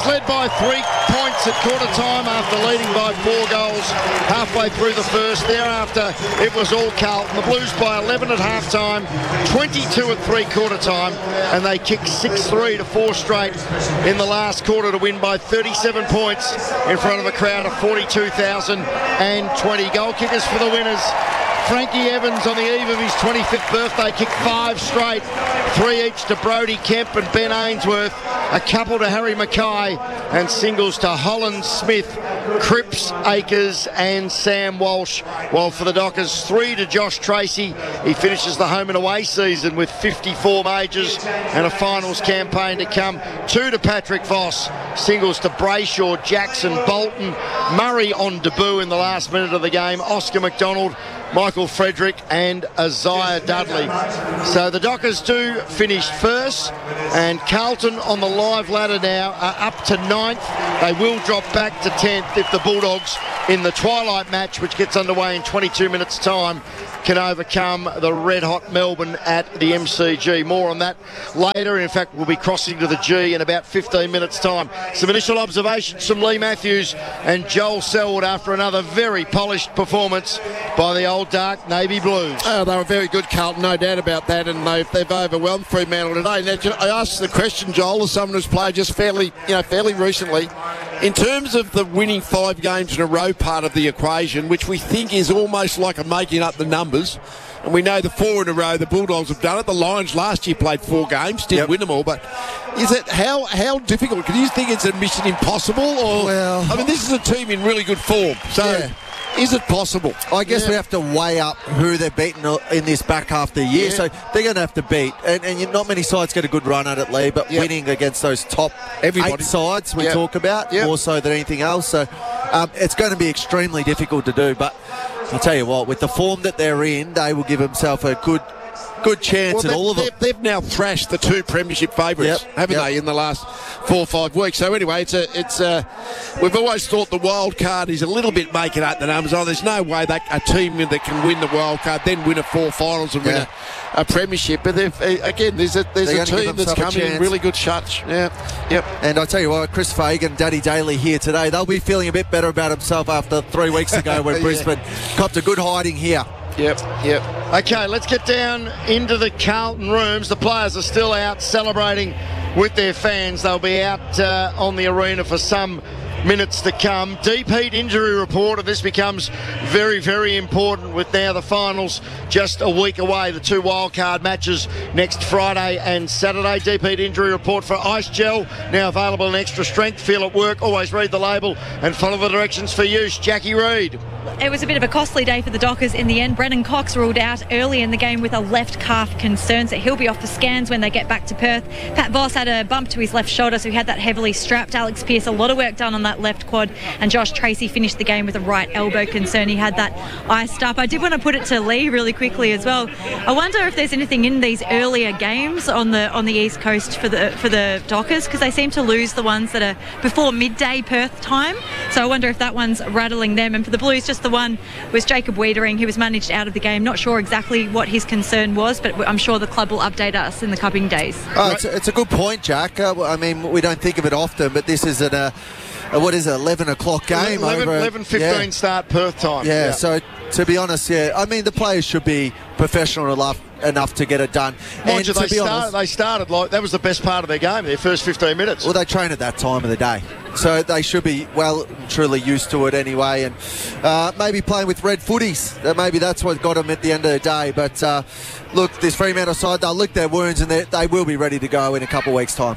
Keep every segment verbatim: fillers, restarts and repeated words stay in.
Dockers led by three points at quarter time after leading by four goals halfway through the first. Thereafter, it was all Carlton. The Blues by eleven at half time, twenty-two at three quarter time, and they kicked six three to four straight in the last quarter to win by thirty-seven points in front of a crowd of forty-two thousand twenty. Goal kickers for the winners. Frankie Evans on the eve of his twenty-fifth birthday kicked five straight, three each to Brodie Kemp and Ben Ainsworth, a couple to Harry Mackay, and singles to Holland Smith, Cripps, Akers and Sam Walsh. While for the Dockers, three to Josh Tracy. He finishes the home and away season with fifty-four majors and a finals campaign to come. Two to Patrick Voss, singles to Brayshaw, Jackson, Bolton, Murray on debut in the last minute of the game, Oscar McDonald, Michael Frederick and Isaiah Dudley. So the Dockers do finish first, and Carlton on the live ladder now are up to ninth. They will drop back to tenth if the Bulldogs in the twilight match, which gets underway in twenty-two minutes time, can overcome the red-hot Melbourne at the M C G. More on that later. In fact, we'll be crossing to the G in about fifteen minutes time. Some initial observations from Lee Matthews and Joel Selwood after another very polished performance by the old dark Navy Blues. Oh, they were very good, Carlton, no doubt about that, and they've, they've overwhelmed Fremantle today. Now, I asked the question, Joel, as someone who's played just fairly, you know, fairly recently, in terms of the winning five games in a row part of the equation, which we think is almost like a making up the numbers, and we know the four in a row the Bulldogs have done it. The Lions last year played four games, didn't yep. win them all, but is it how how difficult? Can you think it's a mission impossible? Or well, I mean, this is a team in really good form, so. Yeah. Is it possible? I guess yeah. we have to weigh up who they're beaten in this back half of the year. Yeah. So they're going to have to beat. And, and not many sides get a good run at it, Lee, but yep. winning against those top Everybody. eight sides we yep. talk about, yep. more so than anything else. So um, it's going to be extremely difficult to do. But I'll tell you what, with the form that they're in, they will give themselves a good good chance well, at all of them. They've now thrashed the two premiership favourites, yep. haven't yep. they, in the last four or five weeks. So anyway, it's a, it's a, we've always thought the wild card is a little bit making up the numbers. Oh, there's no way that a team that can win the wild card, then win a four finals and yeah. win a, a premiership. But again, there's a there's a team that's coming in really good shots. Yeah, yep. And I tell you what, Chris Fagan, Daddy Daly here today. They'll be feeling a bit better about himself after three weeks ago when yeah. Brisbane copped a good hiding here. Yep, yep. Okay, let's get down into the Carlton rooms. The players are still out celebrating with their fans. They'll be out uh, on the arena for some minutes to come. Deep heat injury report, and this becomes very, very important with now the finals just a week away. The two wildcard matches next Friday and Saturday. Deep heat injury report for Ice Gel, now available in extra strength. Feel at work, always read the label and follow the directions for use. Jackie Reid. It was a bit of a costly day for the Dockers in the end. Brennan Cox ruled out early in the game with a left calf concern, so he'll be off the scans when they get back to Perth. Pat Voss had a bump to his left shoulder, so he had that heavily strapped. Alex Pearce, a lot of work done on that left quad, and Josh Tracy finished the game with a right elbow concern. He had that iced up. I did want to put it to Lee really quickly as well. I wonder if there's anything in these earlier games on the on the East Coast for the for the Dockers, because they seem to lose the ones that are before midday Perth time. So I wonder if that one's rattling them. And for the Blues, just the one was Jacob Wiedering. He was managed out of the game. Not sure exactly what his concern was, but I'm sure the club will update us in the coming days. Oh, it's, a, it's a good point, Jack. Uh, I mean, we don't think of it often, but this is at a, a what is it, eleven o'clock game? eleven, over eleven fifteen yeah. start Perth time. Yeah, yeah, so to be honest, yeah, I mean, the players should be professional enough enough to get it done. Mind and you, to they, be started, honest, they started like that was the best part of their game, their first fifteen minutes. Well, they train at that time of the day, so they should be well and truly used to it anyway, and uh, maybe playing with red footies. Uh, maybe that's what got them at the end of the day. But uh, look, this Fremantle side, they'll lick their wounds and they will be ready to go in a couple of weeks' time.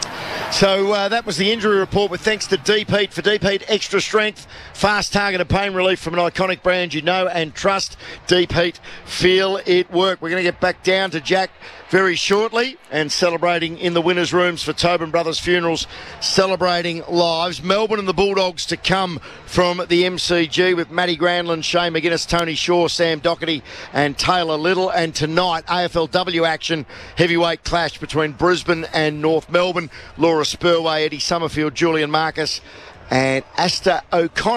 So uh, that was the injury report with thanks to Deep Heat. For Deep Heat Extra Strength, fast targeted pain relief from an iconic brand you know and trust. Deep Heat, feel it work. We're going to get back down to Jack very shortly and celebrating in the winners' rooms for Tobin Brothers Funerals, celebrating lives. Melbourne and the Bulldogs to come from the M C G with Matty Granlund, Shane McGuinness, Tony Shaw, Sam Doherty and Taylor Little. And tonight, A F L W action, heavyweight clash between Brisbane and North Melbourne. Laura Spurway, Eddie Summerfield, Julian Marcus and Asta O'Connor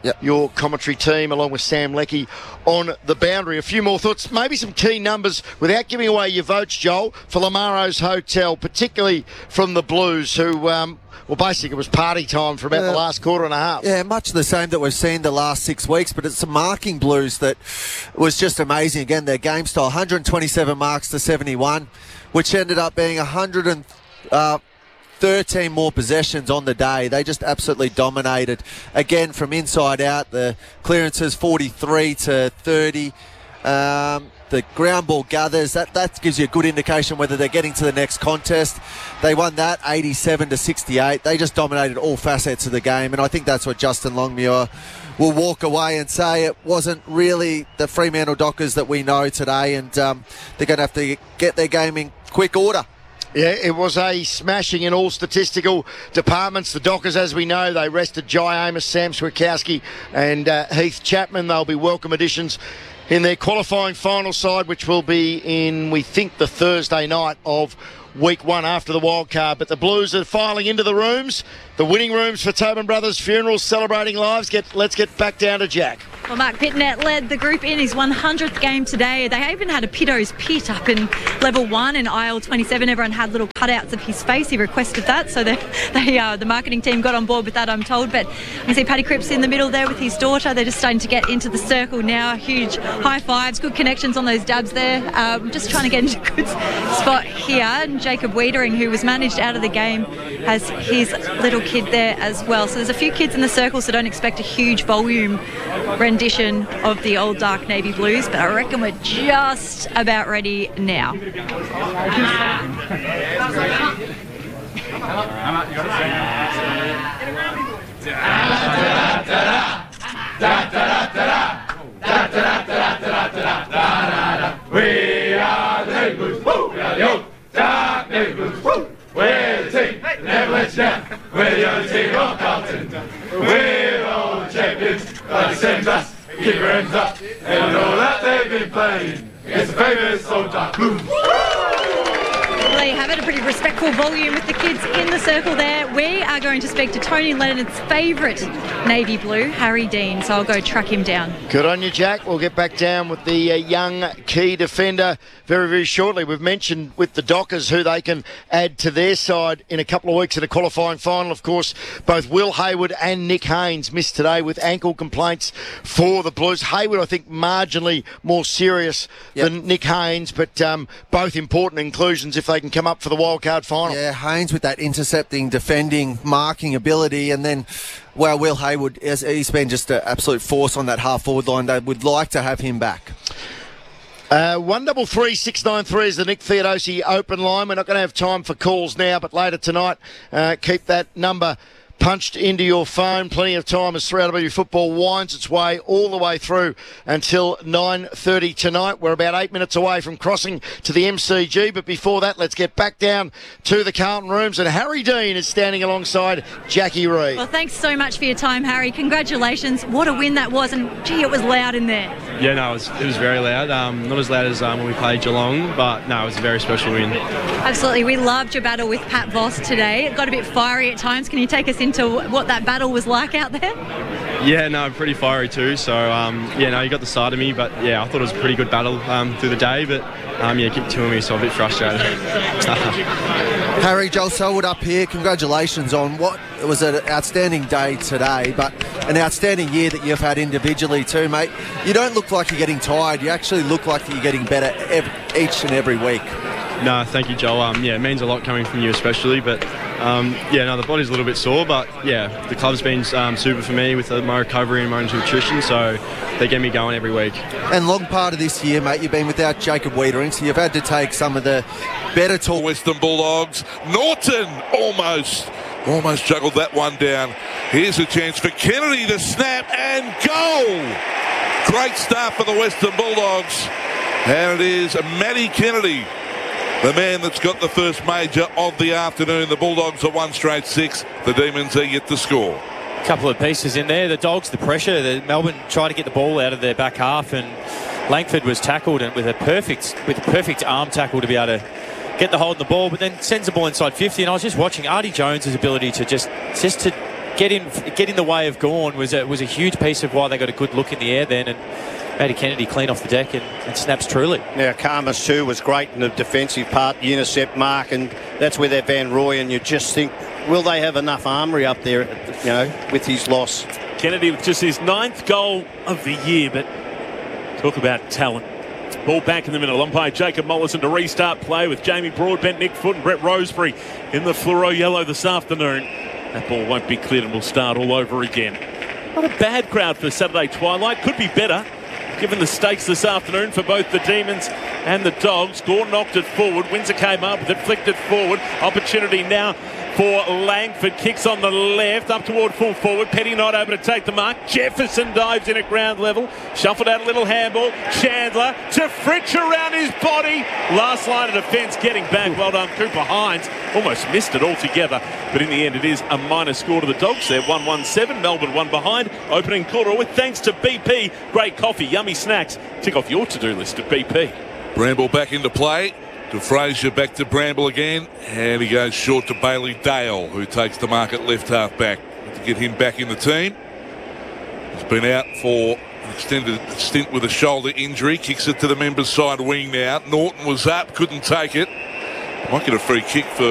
yep. your commentary team, along with Sam Leckie on the boundary. A few more thoughts, maybe some key numbers without giving away your votes, Joel, for Lamaro's Hotel, particularly from the Blues, who... Um, Well, basically, it was party time for about uh, the last quarter and a half. Yeah, much the same that we've seen the last six weeks, but it's the marking Blues that was just amazing. Again, their game style, one hundred twenty-seven marks to seventy-one, which ended up being one hundred thirteen more possessions on the day. They just absolutely dominated. Again, from inside out, the clearances forty-three to thirty. Um, the ground ball gathers, that, that gives you a good indication whether they're getting to the next contest. They won that eighty-seven to sixty-eight. They just dominated all facets of the game, and I think that's what Justin Longmuir will walk away and say it wasn't really the Fremantle Dockers that we know today, and um, they're going to have to get their game in quick order. Yeah, it was a smashing in all statistical departments. The Dockers, as we know, they rested Jai Amos, Sam Switkowski and uh, Heath Chapman. They'll be welcome additions in their qualifying final side, which will be in, we think, the Thursday night of week one after the wild card. But the Blues are filing into the rooms, the winning rooms for Tobin Brothers Funerals, celebrating lives. Get, let's get back down to Jack. Well, Mark Pitnet led the group in his one hundredth game today. They even had a Pitto's Pit up in level one in aisle twenty-seven. Everyone had little cutouts of his face. He requested that, so they, they, uh, the marketing team got on board with that, I'm told. But you see Paddy Cripps in the middle there with his daughter. They're just starting to get into the circle now. Huge high fives, good connections on those dabs there. Um, just trying to get into a good spot here. And Jacob Wiedering, who was managed out of the game, has his little kid there as well. So there's a few kids in the circle, so don't expect a huge volume rendition of the old dark navy blues, but I reckon we're just about ready now. We are the navy blues, woo! We are the old dark navy blues, woo! We're the team, never let you down. We're the only team of Carlton. We're all the champions, like the same us. Keep your hands up, and know that they've been playing against the famous old dark blues. Well, there you have it, a pretty respectful volume with the kids in the circle there. We are going to speak to Tony Leonard's favourite navy blue, Harry Dean, so I'll go track him down. Good on you, Jack. We'll get back down with the uh, young key defender very, very shortly. We've mentioned with the Dockers who they can add to their side in a couple of weeks at a qualifying final. Of course, both Will Hayward and Nick Haynes missed today with ankle complaints for the Blues. Hayward, I think, marginally more serious yep. than Nick Haynes, but um, both important inclusions if they can come up for the wildcard final. Yeah, Haynes with that intercepting, defending, marking ability, and then, well, Will Hayward, he's been just an absolute force on that half-forward line. They would like to have him back. Uh, one double three six nine three is the Nick Theodosi open line. We're not going to have time for calls now, but later tonight, uh, keep that number punched into your phone. Plenty of time as three R W football winds its way all the way through until nine thirty tonight. We're about eight minutes away from crossing to the M C G, but before that, let's get back down to the Carlton rooms, and Harry Dean is standing alongside Jackie Reid. Well, thanks so much for your time, Harry. Congratulations. What a win that was, and gee, it was loud in there. Yeah, no, it was, it was very loud. Um, not as loud as um, when we played Geelong, but no, it was a very special win. Absolutely. We loved your battle with Pat Voss today. It got a bit fiery at times. Can you take us into what that battle was like out there? Yeah, no, pretty fiery too. So, um, yeah, no, you got the side of me, but yeah, I thought it was a pretty good battle um, through the day, but um, yeah, kept two of me, so I'm a bit frustrated. Harry, Joel Selwood up here. Congratulations on what it was an outstanding day today, but an outstanding year that you've had individually too, mate. You don't look like you're getting tired. You actually look like you're getting better every, each and every week. No, thank you, Joel. Um, yeah, it means a lot coming from you especially, but um, yeah, no, the body's a little bit sore, but yeah, the club's been um, super for me with uh, my recovery and my nutrition, so they get me going every week. And long part of this year, mate, you've been without Jacob Wiedering, so you've had to take some of the better talk. Western Bulldogs, Norton almost, almost juggled that one down. Here's a chance for Kennedy to snap and goal. Great start for the Western Bulldogs, and it is Matty Kennedy, the man that's got the first major of the afternoon. The Bulldogs are one straight six. The Demons are yet to score. A couple of pieces in there. The Dogs, the pressure. The Melbourne tried to get the ball out of their back half, and Langford was tackled and with a perfect, with a perfect arm tackle to be able to get the hold on the ball, but then sends the ball inside fifty. And I was just watching Artie Jones' ability to just, just to get in get in the way of Gawn was a, was a huge piece of why they got a good look in the air then, and Matty Kennedy clean off the deck and, and snaps truly. Now, Karmas too was great in the defensive part, the intercept mark, and that's where they're Van Roy, and you just think, will they have enough armoury up there, you know, with his loss? Kennedy with just his ninth goal of the year, but talk about talent. Ball back in the middle. Umpire Jacob Mollison to restart play with Jamie Broadbent, Nick Foot and Brett Roseberry in the fluoro yellow this afternoon. That ball won't be cleared and we'll start all over again. Not a bad crowd for Saturday twilight. Could be better, given the stakes this afternoon for both the Demons and the Dogs. Gore knocked it forward. Windsor came up with it, flicked it forward. Opportunity now for Langford. Kicks on the left, up toward full forward. Petty not able to take the mark. Jefferson dives in at ground level. Shuffled out a little handball. Chandler to Fritsch around his body. Last line of defence getting back. Well done, Cooper Hines. Almost missed it altogether. But in the end, it is a minor score to the Dogs there. one one seven. Melbourne one behind. Opening quarter with thanks to B P. Great coffee, yummy snacks. Tick off your to-do list at B P. Bramble back into play. To Frazier, back to Bramble again, and he goes short to Bailey Dale, who takes the mark at left half back to get him back in the team. He's been out for an extended stint with a shoulder injury. Kicks it to the members' side wing now. Norton was up, couldn't take it. Might get a free kick for